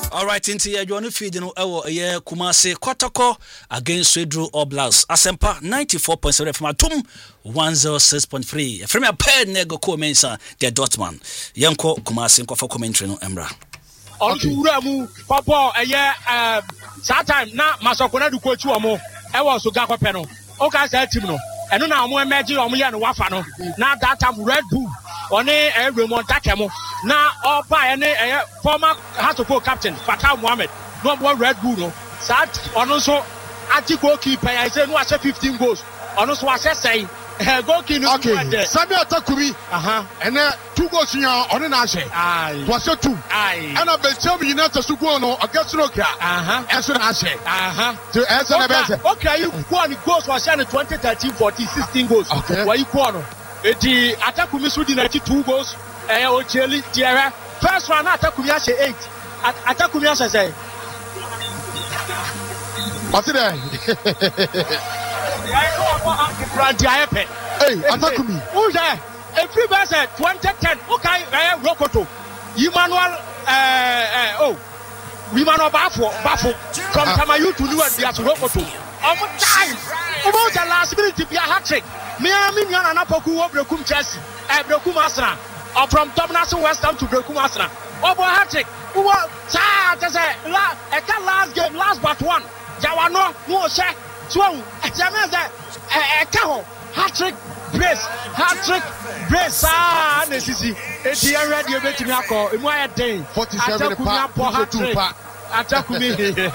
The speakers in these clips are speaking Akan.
All right, into your journey feeding over Kumasi Kotoko against Swedru Oblast. Asempa 94.7 from Atum 106.3. From a pen nego Komensa, the Dotman. Yanko Kumasi Kofa commentary no Embra. Uramu, Papa, a year, time na Masakona do coach you more. I was to Gako Peno. Okay, said Timno. And now I'm imagine on me and Wafano. Now that I'm Red Bull. On a remote Takamo. Now, all by any former Hatoko captain, Fatah Mohammed, no more Red Bull. Sat on also Atiko keeper. I said, no, I said 15 goals. On also, I say, goalkeeper. Okay, Samuel Takumi, and 2 goals in your on an Ashe. Was 2. And I will tell you not to Sugono against Roka. As an Ashe. To answer the best. Okay, you won goals was 2013 14, 16 goals. Okay, why you corner? The Atakumi Sudi 92 goals. First one, Atakumi 8. Atakumi say. What's it there? Hey, Atakumi. Who's there? Every person 2010. Okay, Rokoto. Emmanuel. Emmanuel Bafo. From Tamayu to New and Rokoto. Time. About the last minute to be a hat trick. Miami and Apoku of Brekum Chelsea. Brekum Arsenal. Or from Domnas West Ham to Brekum Arsenal. Over hat trick. Who was last game, last but one. Jawano, no share. Swung. A Kaho. Hat trick. Brace. Hat trick. Brace. Necessity. It's the radio making a call. In my day. 47 Atakumi.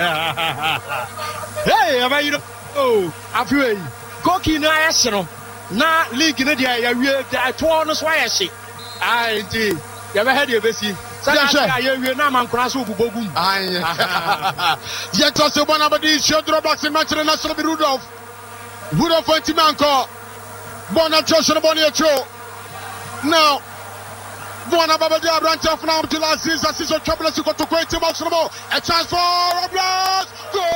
Hey, am I you know? Oh, I feel Koki no Arsenal. Na league in the area, I told us why I say. I did. You ever had your best? You're not man cross over Bogum. Yet also one of these short drawbacks in Manchester National Rudolph. Rudolph Timanko. Bona Joshua Boniacho. Now, Bona Babadia branch off now to last season. Trouble to go to great box no more. A chance for Oblast.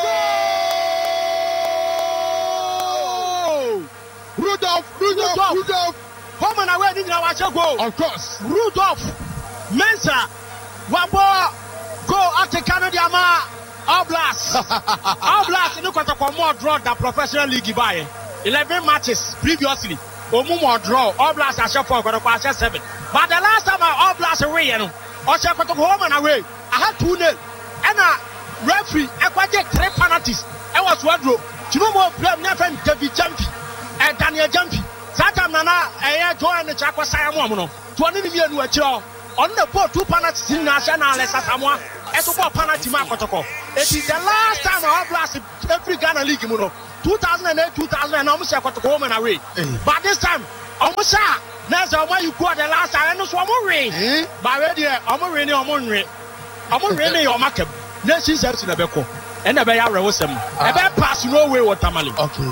Rudolph. Home and away in our goal. Of course. Rudolph. Mensa. Wabo. Go at the Canada. Oblast. Oblast. Look at the more draw than professional league by 11 matches previously. More draw. Oblast has shot for 7. But the last time I Oblast away, I shot home and away. I had 2-0. And a referee, I got 3 penalties. I was one draw. You know more blame never David Jumpy. Daniel Jumpy. Satam Nana, join the Chakwa Sayamono. 20 million were on the board 2 penalties in National Samoa. It's a penalty Makotoko. It is the last time I have blasted every Ghana League. 2008, 2009, almost I got to home and away. But this time, almost that's why you got the last time. I know some more rain. But already, I'm already on market. Next is in the Beko. And the Bayara was some. I bet pass no way what Tamale. Okay.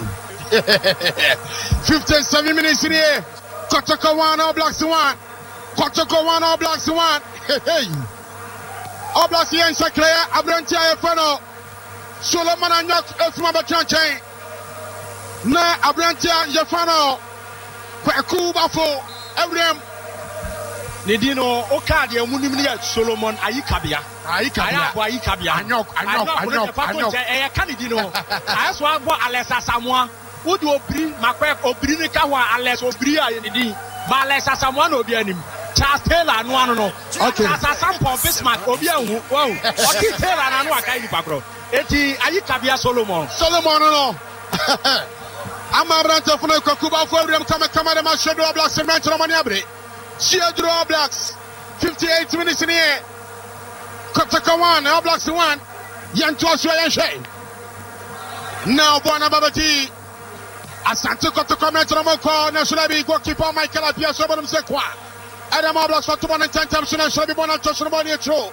57 minutes in here. Kotoko 1, Oblast 1. Kotoko 1, Oblast 1. Hey. Oblast here in Sakaya, Abrantia Efano. Solomon and Yok Efuma Chanchain. Na Abrantia Yefano. Kwakuba for Ebrem. Nidino Okadi Munimia Solomon Ayikabia. Ayikabia. I know. I as well what Alessa Samoa. Would you bring Macbeth or Brinikawa unless Obria in the but less as someone will be him. Charles Taylor, no. Okay, as a sample Bismarck, Obia, wow, Taylor and Wakaini Pacro. Eti Ayikabia Solomon, no. I'm a branch of Kokuba for them. Come and Shadow Blacks and Metro Maniabre. Shadow Blacks, 58 minutes in the air. Kotaka 1, All Blacks 1. Young Joshua and Shay. Now, Bona Babati. Asante Kotoko Metro Moko, National goalkeeper Michael Apia Sobonum Sekwa. Adam Oblast for 210 times, National Bona Joshua Boniacho.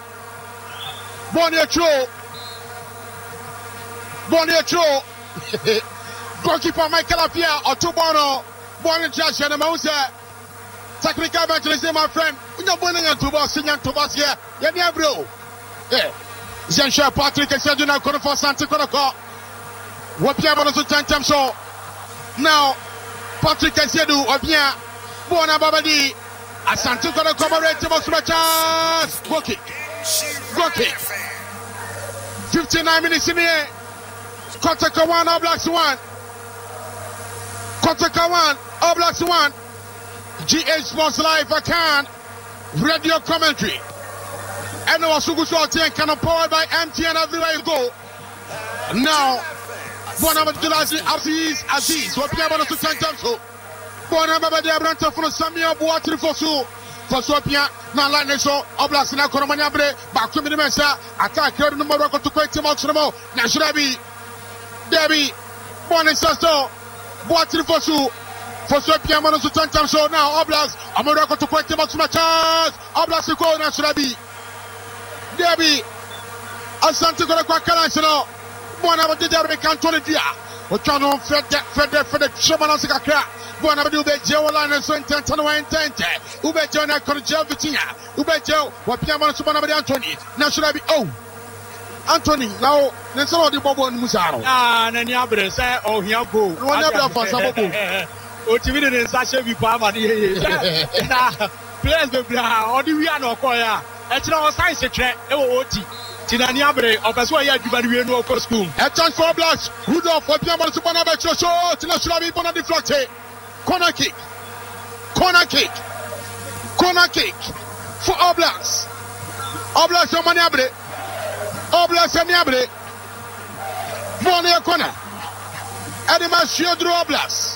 Goalkeeper Michael Apia or Tubono. Boniacho and Mose. Technical evangelist, my friend. We're not winning to boss, singing to boss here. Yeah, bro. Yeah. Jean Patrick and Sergio Kono for Santa Kotoko. What Piamono to 10 times so. Now, Patrick Ezedu, Obia, Bona Babadi, Asante Kotoko, Commemorate Timos Machas, Goki. 59 minutes in the air. Kotoko 1, All Blacks 1. Kotoko 1, All Blacks 1. GH Sports Live, I can. Radio commentary. And our Sugusu Team can powered by MTN everywhere you go. Now, Bonabadulazi Aziz, what we are going to send them to. Bonabadi Abranta for Samia Boatri Fosu. For Sopia, now like so, Oblast na Koromaniabre, back to the Mesa, attack your number to quit Timoxamo, Nashrabi, Debbie, Bonisasto, Boatri Fosu. For Sopia Manos to Tantam so now, Oblast, Amorako to quit Timoxama Charles, Oblast to go Nashrabi, Debbie, Asante Gorakanational, Bonabadi Derby Cantonia, Ochano Fede Shamanasaka. Buona Ube Jolan and Senten Intente, Ube Jona Corjel Vitina, Ube Joe, what Piamon Subana Anthony, National Anthony, now, then some of the Bobo and Musaro. Ah, and any other say, oh, here go. One of for some Otivin and Sasha Vipama. Place the Bra, or the Viano Koya, at our science track, OT. Tinaniabre, of as well, you know, for school. A chance for Blacks, Rudolph, what Piamon Subana Becho, Tinasurabi Bona deflected. Corner kick for All Blacks. All Blacks on Maniabre. All Blacks on Niabre. Monia corner. Edema Shiodro All Blacks.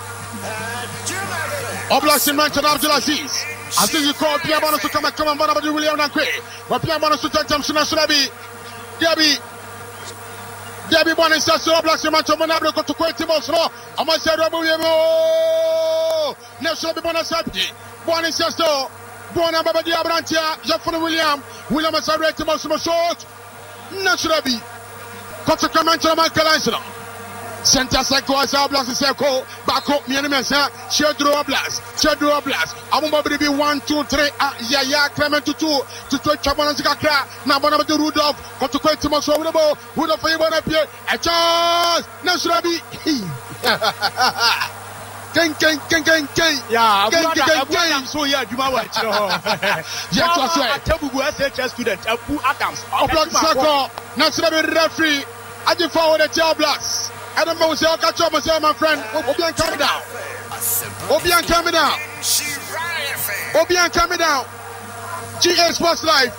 All Blacks in Manchester Abdulaziz. I think you call Piabono to come and Bonabadi William Nakwe. But Piabono to take them to Nasurabi. Debbie Bonisas, All Blacks in Manchester Manabro to quit Timosro. I must say, National Bonasapi, Bonisas, Bonabadi Abrantia, Jeffrey William Asarete Mosmo Short, Nasurabi, Cotacamancho Michael Center Seco as All Blacks Seco, back up Mianimesa, Shedro Blast, I'm going to be 1, 2, 3, Yaya Clement to 2, to Chabanazaka, Nabana Rudolph, Cotacatimos Rudolph Ibonapia, a chance, Nasurabi. King. Yeah, so yeah, you might watch. Yes, I said, student, Abu Adams, All Blacks Seco, Nasurabi referee, I just forward the All Blacks. I don't know, I'll catch up myself, my friend. Obian coming down. Obian coming down. GA Sports Live.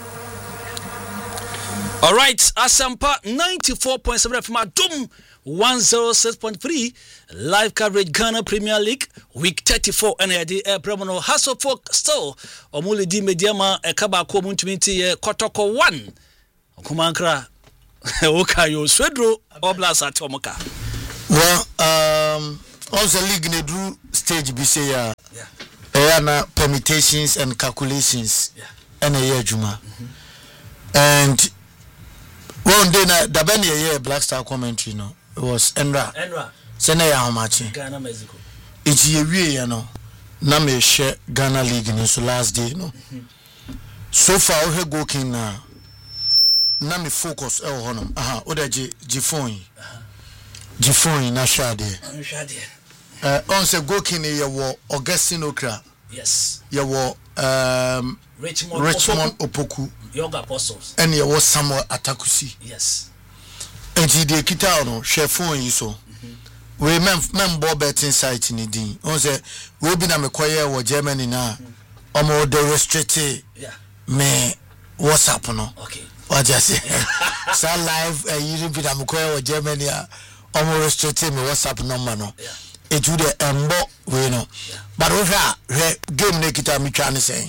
All right, Asampa 94.7 from Adum 106.3 live coverage Ghana Premier League week 34 NAD Premono Hasso Folk still Omuli Di Mediama Ekaba Komuntimiti Kotoko 1 Kumankra Okayo Swedro Oblas Atomoka. Well, also league ne drew stage be say na permutations and calculations and a year juma. And one day na da ben ye Black Star commentary no it was Enra sene ya how much Ghana Mexico it's ye we no na me share Ghana league no so last day no so far we go king na me focus e ho no oda G phone na shade on se go king ye wo Augustine Okra yes ye wo Richmond Opoku Young Apostles and ye wo Samuel Atakusi yes and he de kita no share phone yi so we member betting site ni din on se we bi na me koye wo Germany na omo de restricted me WhatsApp no okay what you say so live you bi na me koye wo Germany omo restricted me WhatsApp number no it would embo we no but we game ne kita mi twa ne say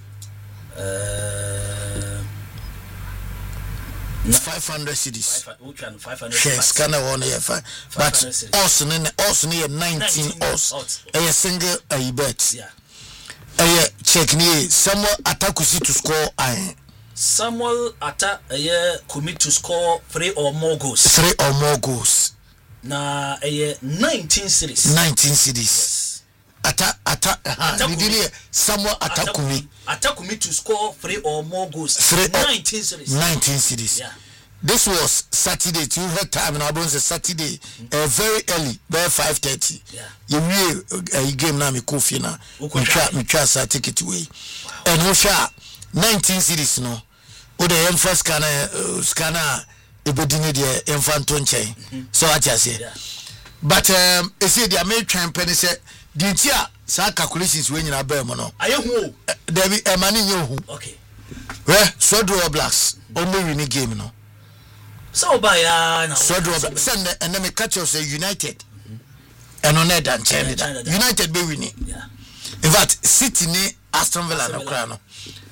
500 cities. 500 yes, can I want but also 19 us. A single a bet. Yeah. A check ni Samuel Atakusi to score Samuel commit to score 3 or more goals. 3 or more goals. Na 19 series. 19 cities. Yes. Samuel Atakumi to score 3 or more goals. 19 series. 19 cities. Yeah. This was Saturday. You had time and I was Saturday. Very early, very 5:30. Yeah. You game now me coffee na. Me try ticket away. And we share 19 cities no. Ode emfa scanner ebodini de emfa ntonchen so atiase but ese dia me twan pene se di ntia sa calculations we nyina ba mo no ayehu David emani nyehu okay Sodro Blacks o me win game no so ba ya na Sodro send and me catch us United and on that and United be winning in fact City ni Aston Villa no kra no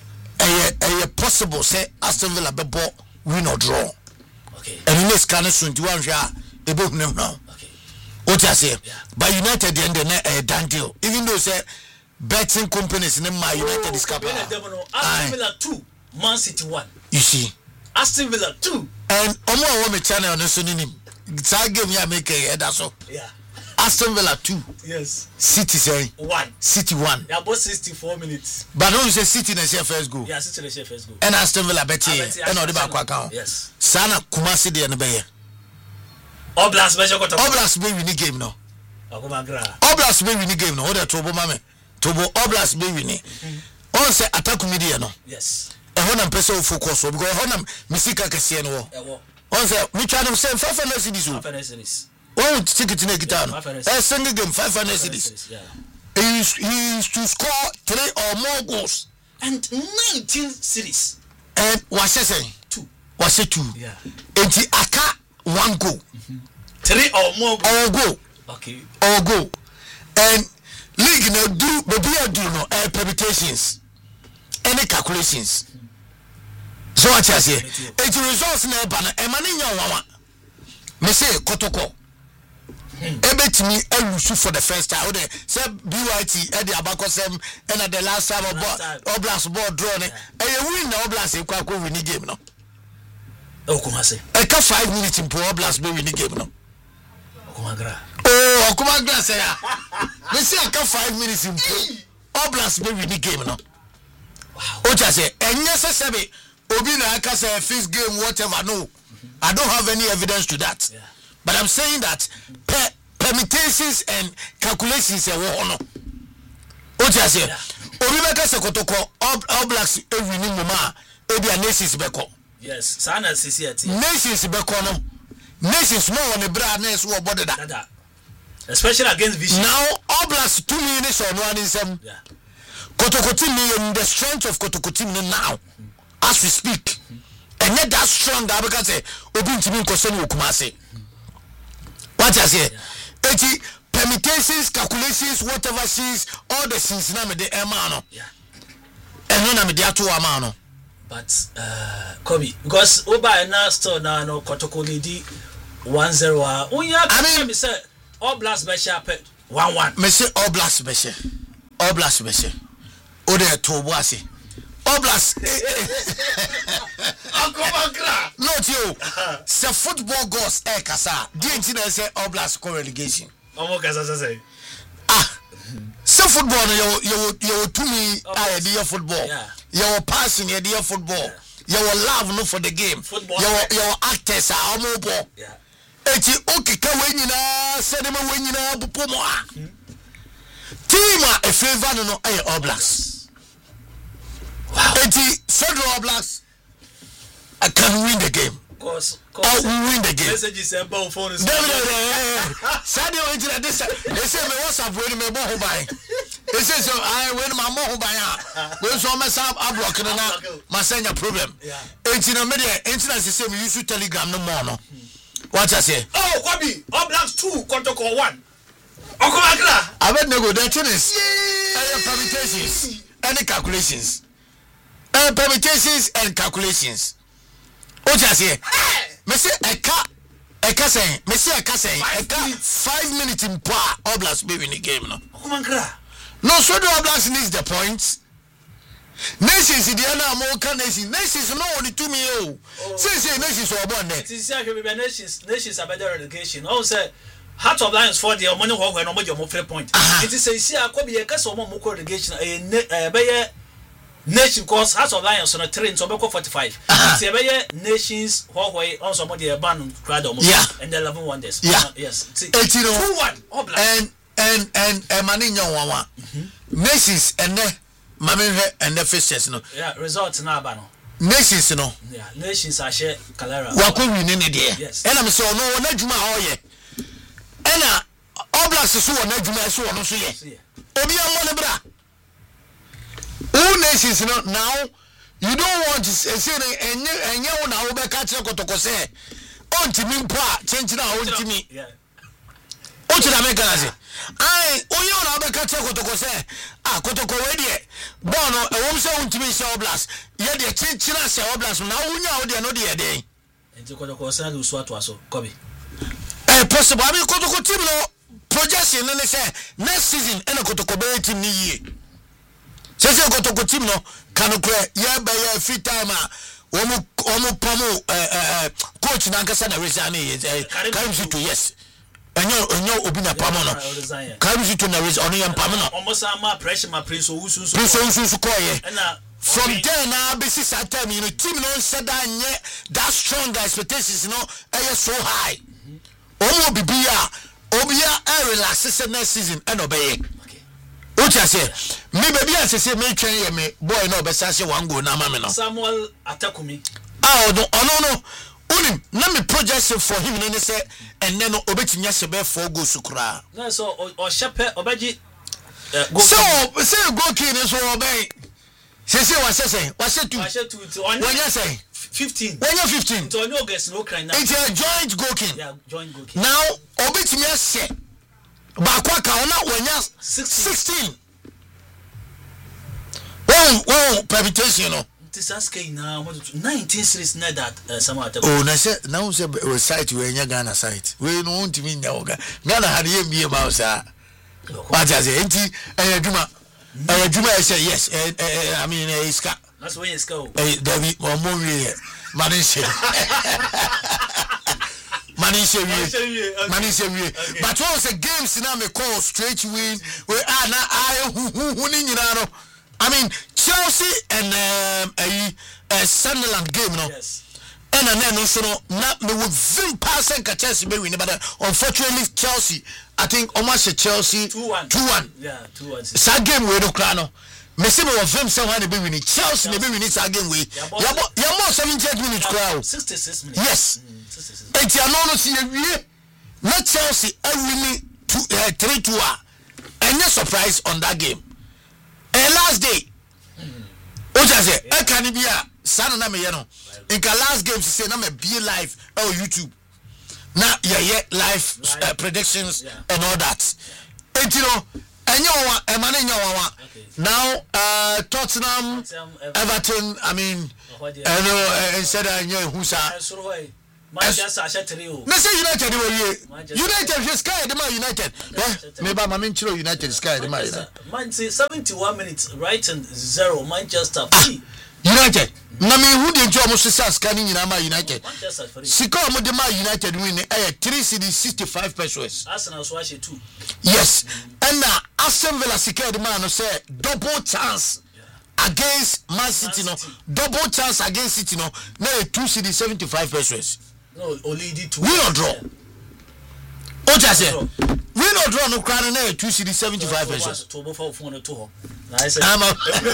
possible say Aston Villa be ball win or draw okay and this can soon to one hwa e be hunu now okay what I say but United the end na done deal even though say betting companies in my United is capable Aston Villa 2 Man City 1 you see Aston Villa 2 and omo me channel no so nim that game ya make that so yeah Aston Villa 2 yes City say 1 City 1 yeah about 64 minutes but no say City na share first goal yeah City na share first goal and Aston Villa betting and all the back account yes sana Kumasi de no be here Oblast be shoko Oblast be win game no Akumagra Oblast be win game no what Tobo mame Tobo Oblast be win on say attack media no yes e ho na pese o focus because ho na misika kese no wo on say me try them say 500 cities o 500 cities one ticket na guitar no single game 500 cities yeah he is to score 3 or more goals and 19 cities and was say 2 yeah and he aka 1 goal 3 or more goal okay or goal and league na do baby do no permutations any calculations so what you say it results na ba na emani nya wawa me say kotoko ebetimi alusu for the first time we say BYT e dey abakosem and the last time Oblast ball draw ne win na Oblast e kwa win game no Okumase e ka 5 minutes in Oblast be win game no Okumagra Okumagra say ya me say e ka 5 minutes in Oblast be win game no wow o just say enye sebe obi na aka say first game whatever no I don't have any evidence to that but I'm saying that permutations and calculations e wo no o just say obi make say kotoko Oblast e win mama e bia Nations beko yes sana CCT Nations beko no Nations no on the brand na so obodo da especially against Vision now Oblast 2 minutes on one in some kotoko team in the strength of kotoko team now as we speak and yet that strong that because say obi ntimi nkoso ni Kumasi what I say eti permutations calculations whatever she's all the things na me de emano and no na me de ato amano but Kobe because oba na store na no kotoko lady 1-0 I mean me say Oblast be sharp 1-1 me say Oblast be o de to bo ase Oblast Akumagra no tio say football goals kasa di ntina say Oblast co relegation omo kasa say say football no you to me idea football your passing idea football your love no for the game your actors are omo ball eti okika we nyina sene ma we nyina popo mo a team a favor no Oblast wow eti Sodro Oblast I can win the game cause win the game messages and phone phones Sadio internet this they say me WhatsApp we me bo ho bai they say so I when my mo ho bai a we so me sam block na ma senya problem eti na me the internet say me use Telegram no more no what I say Kobe Oblast 2 Kotoko 1 Okumagra I bet no go that tennis permutations any calculations permutations and calculations o just say me say eka say me say eka say eka 5 minutes in power Oblast be win the game no Okumagra no so the Oblast needs the points Nations the na American nations no only to me say nations or born there see be nations are better relegation all say Heart of Lions for the money work when nobody mo 3 point it is say see Akobi e kasa mo ko relegation be nation cause Heart of Lions on a train so be 45 see be nations on some the ban crowd and the 11 wonders yes see 2-1 Oblast and Emani Nyawawa nations and Mamenhe and the fishes no results na ba no nations no yeah nations a share Calara wako win ne de yes ena me say ono wona adwuma a hoye ena Oblast so wona adwuma so ono so ye obi ammo ne bra all nations no now you don't want to say enye una wo be ka kire kotoko say ontimi mpo a chenchina ontimi ochira me kana say ai onye una wo be ka kire kotoko say kotoko we de bono e wo say ontimi say Oblast ye de chenchina say Oblast na wonya wo de no de ye den enti kotoko say lu so aso kobi possible abi kotoko team no projection no say next season ena kotoko be team ni yie sese kotoko team no kanokre ye be ye free time a omo pomo coach na nkasa na resign Karim Zito yes enyo obi na pamo no Karim Zito na resign ono ye pamo no almost ama pressure ma prince osusu koye from there na be see that time you know team no said that strong expectations you know so high omo bibia obia relax say next season and obey what you say me baby I say me twen ye me boy no be say one goal na ma me no Samuel Atakumi no unim na me projection for him no say enne no obetinya se be 4 goals kura na so o shepe obaji goal so goal king so obey say was say 2 when you say 15 when you 15 to no guess no cry now it's a joint goal king yeah joint goal king now obetinya se ba kwa ka ona wanya 16 oh permutation no this asking now 19 series na that Samuel Atakumi oh na say now say site we nya Ghana site we no want me nya oga Ghana had ye be about sa what just say enti adwuma say yes I mean iska that's when iska o there be more we manage Manise we but once a games na me call straight win we na who ni nyina no I mean Chelsea and Sunderland game no yes and no so na me would vim pass and Chelsea be win but unfortunately Chelsea I think almost Chelsea 2-1 yeah 2-1 sa game we do kra no me say me vim say one be win Chelsea be win sa game we ya more 78 minutes kra 66 minutes yes enti anono si ewie na Chelsea winning 3-2 any surprise on that game last day o just say e kan bia sana na me ye no in ka last game say na me be live on YouTube na ye live predictions and all that enti no enye wa e ma na enye wa now Tottenham Everton I mean instead enye who sa Manchester City. Na say United we United Sky the Man United. Me ba ma me nchiro United Sky the Man. Man say 71 minutes right and 0 Manchester free. United. Na me hu de ncho mo sisa Sky ni nyina ma United. Manchester free. Sika mo de Ma United win 3 cedi 65 pesos. Arsenal so 2. Yes. And na Aston Villa Sika the Man no say double chance. Against Man City no double chance against City no na 2 cedi 75 pesos. No, only the 2. We not draw. What I say? We not draw no crown na 2 cedi 75 pesos. To bo for phone to ho. Na I say. I'm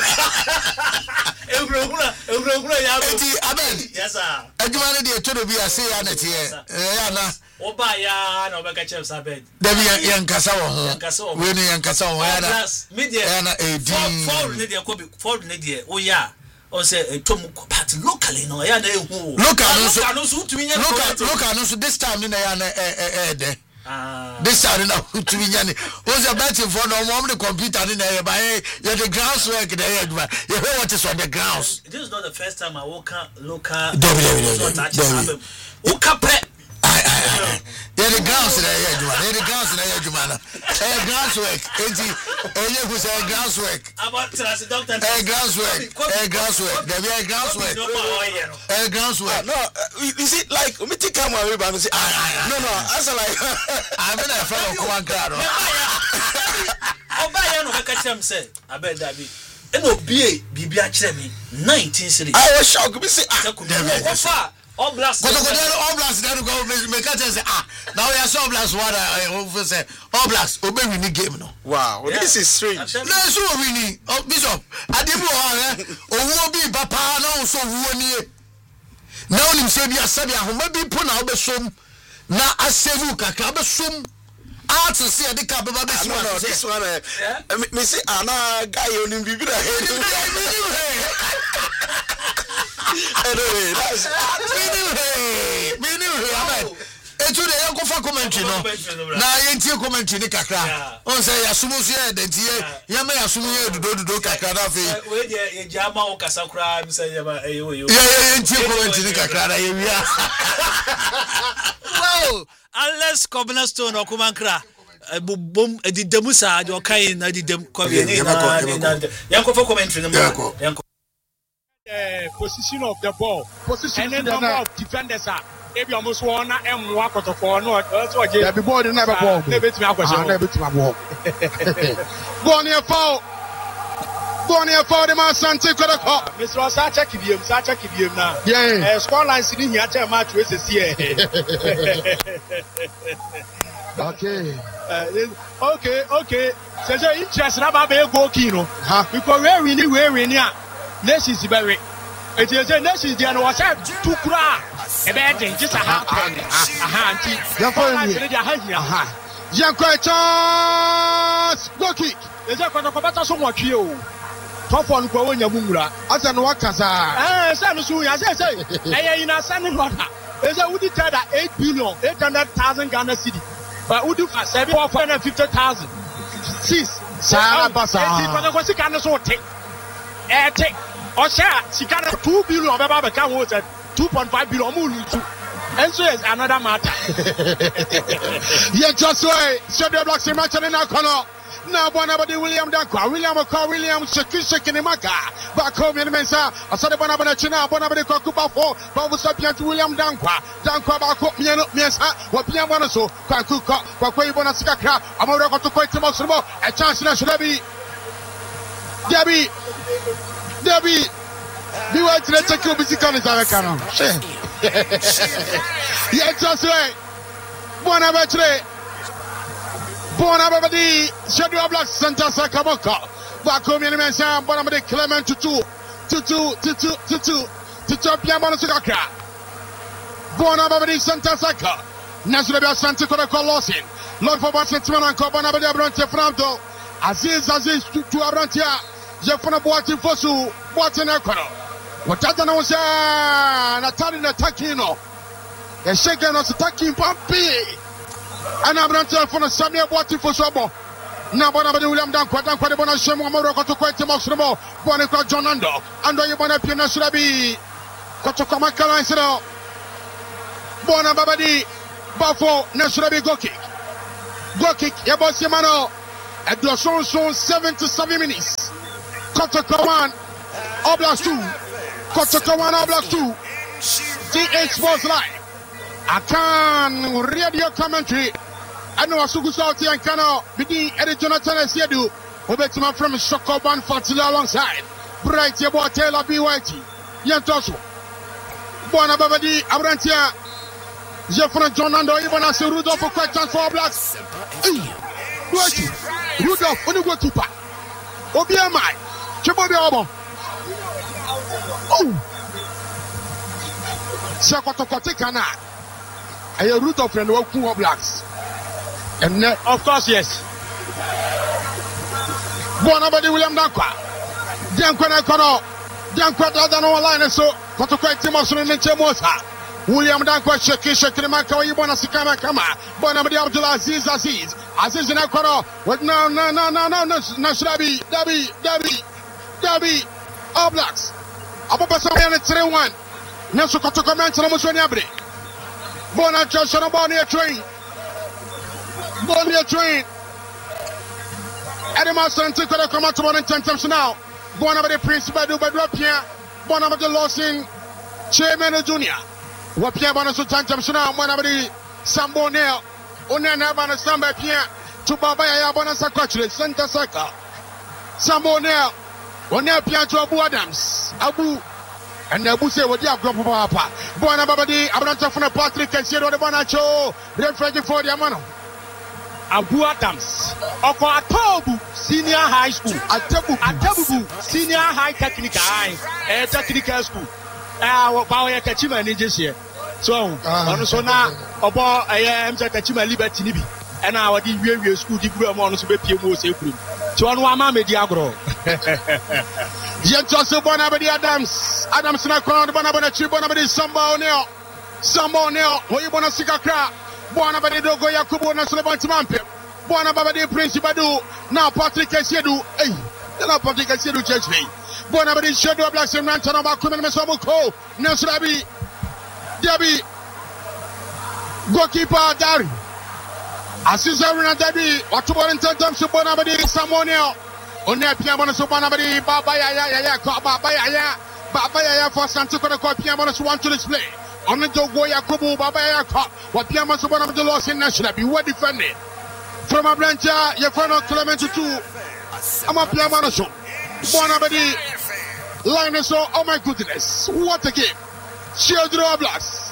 Ebrahuna ya. Amen. Yes sir. Aduma na de to do bi ase ya na te ya na. Oba ya na obeka chef sabed. Da bi yan kasa wo ho. We ni yan kasa wo ya na. Media na edin. For ne de ko bi for ne de o ya. On say tom part locally no ya na ehu. Local no so utumi nya. Local no so this time na ya na de. This time na utumi nya ni. O say betting for no more the computer ni na ya ba ya the grounds work there ya do. You hear what is on the grounds. This is not the first time I walk local. Yeah, the grounds there, the grounds there, Jumana. Grounds work. Who say grounds work? About doctor. Grounds work. Grounds work. There be grounds work. Grounds work. No, you see, like me take come away, but say, no, answer like I'm in a fellow Kuankaro. Oba ya no ka chem say, abeg Dabi. Eno bie bibia kire me 19 series. I was shocked. Me say, Ofa All Blacks. All Blacks then go make say now we are so Blacks what I say All Blacks obey winning game no. Wow, this is strange. No so winning. Oh Bishop, Adebo owo bi papa na so wo nie. Now nim say bi asabi ahoma bi po na obesom na asevu kakra obesom. Art to see a dick up about this one. This one, me say, Anna guy on be anyway, that's it's the uncle for commentary. Now, you ain't commentary, Kakra. On say, Asumus, Yama Asumu, do Kakra. Where Jama or Casacra, say, you ain't commentary, Kakra. Wow, unless Cobna Stone or Kumankra. Boom, the Demusa, your kind, I did them. Yanko for commentary. Position of the ball, position and number of defenders are maybe almost one and walk out of four. No, that's what you ball never ball. Never to my ball. Bonnie foul. Bonnie foul the man Santi Kodako. Mr. Sacha Kibium now. Yeah, score line sitting here at match with the CA. Okay. So the interest about a goal kino. Because we're winning. Nations very. It is a nation there was to cry. A bad thing, just a hand. Yanko chance. Go kick. There's a kind of better somewhat you. Top on Konya Mura. As an Wakaza. Samusu, as I say, I in a sunny water. There's a woody ted at 8,800,000 Ghana City. But would you for 750,000? 6. Sarah Bassa. Was it kind of sort take? Take. Or share, she got a 2 billion of Baba Can was at 2.5 billion. And so is another matter. Yeah, just way. So the blocks in match in our corner. Now, Bonabadi William Danko, William shaking Maka. Back home in Mensa. I saw the Bonabana, Bonabadi Kokuba for Babu William Danko. Danko Bako, Miensa, what Piano so, Kakuka, Bakwe Bonasaka, Amora to quite the a chance in a Debbie, be what to check your musical is our canon. Yes, just right. Bonabadi, Shadow Black Santa Sakamoka, Bakom Mensa, Bonabadi Clement to Piano Saka. Bonabadi Santa Saka, Nasrabia Santa Coraco Lossin, Lord for Bassetman and Cobonabadi Abronte Franto, Aziz to Abrontia. Jeffona Boatin Fosu, Boatin Econo. What I don't know, Natali Takino. A shaken was attacking Pampi. And I'm not telling for the Samuel Boatin Fosu. Now, Bonabadi William Danko, Quadabona Shemo Morocco to quite the Moxremo, Bonica John Ando, and Yabana Pina Surabi, Kotokama Kalansero, Bonabadi, Bafo, Nasurabi Goki, Yabosimano, at the son 77 minutes. Kotokawan, Oblast 2. Kotokawan, Oblast 2. TH Sports Live. I can radio commentary. I know Asugu Sauti and Kano. Bidi Eddie Jonathan Esiedu. Obetima from Shokoban Fatila alongside. Bright Yabo Taylor BYT. Yantoso. Bona Babadi Abrantia. Jeffrey John Nando. Even as a Rudolph for quite chance for Blacks. Rudolph, Unugo Tupa. Obiamai. Oh, Sakotokana. A root of friend of Blacks. And of course, yes. Bonabadi William Danko. Dankwana Kono. Dankwa Dano line so Kotokai Timoson and Chemosa. William Danko shaking Maka, Ibona Sikama Kama. Bonabadi Abdullah Aziz in Ecuador. What no, Dabi, All Blacks. Ababa Samuel 3-1. Nelson Kotokaman Musoniabre. Bona Joshua Bonnie train. Edema Santi could have come out to 1 10 times now. Bonabadi Prince Badu Badropia. Bonabadi Lawson Chairman Junior. Wapia Bonasu Tantam now. Bonabadi Sambo Nail. Onana Bana Samba Pia. To Babaya Bonasa Quatri. Santa Saka. Sambo Nail. On air Pietro Abu Adams, Abu and the Buse with the group of Papa. Buona Babadi, Abranta from Patrick and Sierra de Bonacho, referee for the Amano. Abu Adams, Oko Atobu Senior High School, Atabu Senior High Technical High, Technical School. Power Kachima Ninjas here. So, on so now, about I am Kachima Liberty Nibi, and our DBA school degree on to be PMO safe. So, on one Mediagro. Joseph Bonabadi Adams, Adams na crown, Bonabadi, Bonabadi, Samba O'Neill, where you want to see a crowd. Bonabadi Dogo Yakubu na Sullivan Bonabadi Prince Badu, now Patrick Esiedu, now Patrick Esiedu Church me. Bonabadi Shadow Blacks and Rantan about Kuman Mesamuko, Nasrabi, Debbie, goalkeeper Dari, Assistant Debbie, what to one time to Bonabadi Samonio, Onepia Bonabadi, Baba for Santico Piamonas want to display. On the Dogo Yakubu Baba what Piamas one of the loss in National be well defended. From Abranta, Yafano Clement to 2. I'm a Piamanaso. Bonabadi Linus, oh my goodness, what a game! Children of Blacks.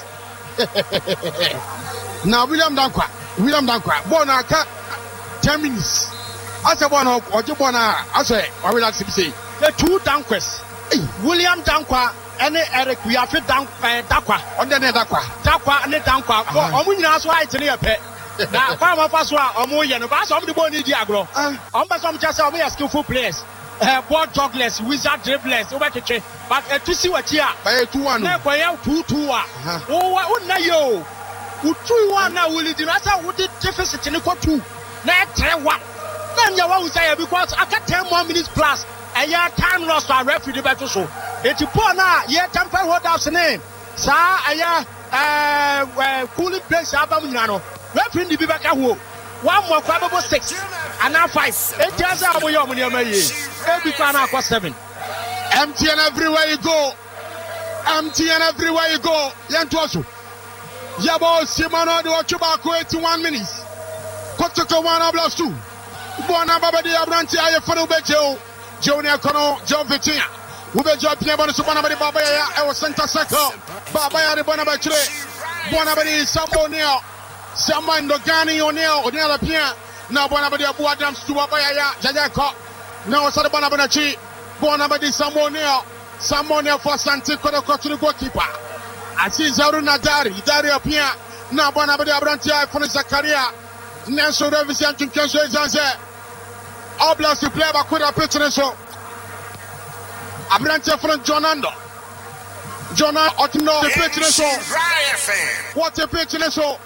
Now William Dankwa, Bonaka 10 minutes. I said one or you wanna I say I will like to say the two Danquas. William Dankwa and Eric we have fit Dakwa on the Dakwa and the Dankwa. Omunas white in your pet. Now, Farmer Paswa, Omoyan, the Bass of the Boni Diagro. Some just are skillful players. Board jogless, wizard dribblers, but to see what here by 2-1. Never 2-2. Oh, what would na yo? Would 2-1 now will it would it deficit in equal 2? Net 10-1. Then you won't say because I got 10 more minutes plus a year time lost our refuge battle so. It's a poor now, yet temper what else name. Sir, a year cooling place Abamino. Referee the back at home. One more probable 6 and now 5. 8 years out of your money. Every time I was 7. Empty and everywhere you go. Empty and everywhere you go. Yantosu. Yabo Simano do Chubako 81 minutes. Kotoko 1 plus 2. Bona Babadi Abranti Ayafano Bejo. Junior Kono, John Vitia. Ubejo Piabana Subanabadi Babaya, I was Santa Sako. Babaya de Bonabatre. Bonabadi Samonio. Someone Dogani O'Neill appear. Now Bonabadi Abu Adams to Babaya, Jayako. Now Sadabanachi. Bonabadi Samonio for Santico to the goalkeeper. I see Zaruna Dari appear. Now Bonabadi Abrantia for Zakaria. Nelson Revision to Kenzo Zanze. Oblas to play back with a pitcher so. Abrantia from Jonando. Jonah Otno, the pitcher so. What a pitcher so.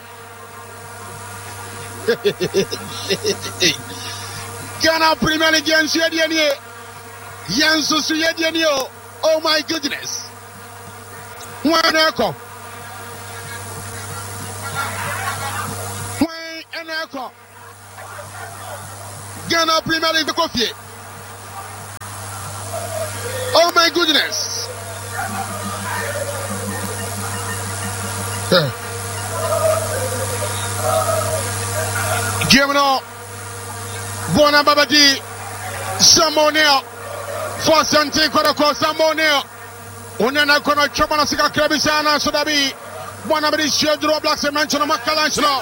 Ghana Premier League Yansu. Oh my goodness. One echo. Ghana Premier League coffee. Oh my goodness. Game no. Bona Babadi Samonio for Santi Kodoko Samonio. Unena Kono Chomana Sika Krabisana Sudabi. Bona Babadi Shedro Blacks and Manchon Macalansno.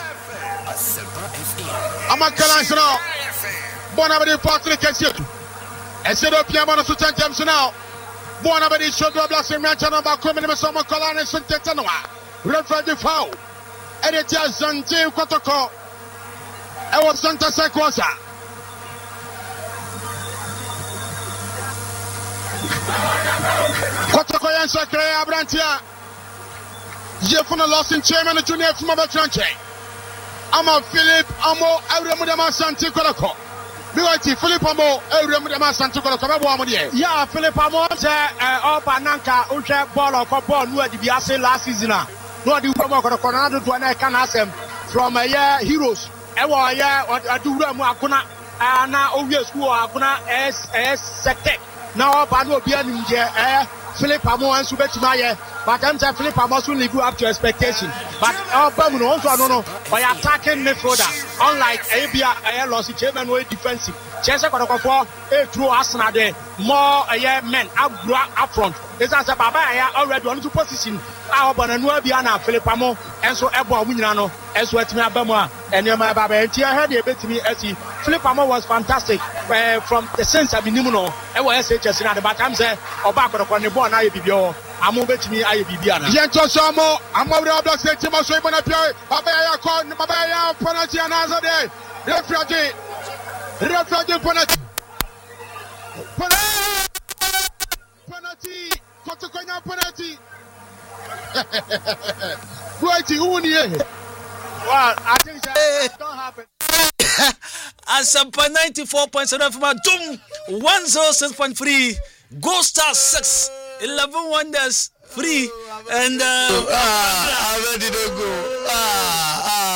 Amacalansno. Bona Babadi Patrick Esiedu. Esiedu Piamano Sutantam now. Bona Babadi Shedro Blacks and Manchon Macalansno Macalansno Suntanoa. Referee foul. Editor Santi Kodoko. I was Santa Sequosa. Kotokoyan Sakre Abrantia. Jeffuna lost in chairman junior from Abatranche. I'm Philip Amo, Aramudama Santi Koloko. BYT Philip Amo, Aramudama Santi Koloko. Yeah, Philip Amo, Pananka, Uche Ball or Copo, who had the Biase last season. No, the Coronado to an can ask them from a year heroes. Ewa ya adura mu akuna na owie school akuna sectec na oba no obi anim je Philip Amo ansu betima ye but am say Philip Amo so live up to expectation but oba mu no so no by attacking midfielder unlike Abia loss chairman way defensive chese kodokofo through Arsenal there more men up front It's as a Baba already on to position. Our Bonanua Biana, Philipamo, and so Ebo Winano, as well as Bama, and Yama Baba, and Tia had a bit to me as he Philipamo was fantastic from the sense of Minimuno, and was HS in the Batam said, or back on the born IBBO. I'm moving to me, IBBiana. Yento Samo, I'm over the block, saying Timo Swim on a pure, Babaya, Babaya, Penalty, another day. Refugee penalty. Penalty. Kotokonya penalty. Right, who here? Well, I think that don't happen. Asampa 94.7 from Doom 106.3. Gold Star 6 11 Wonders free and I ready to go.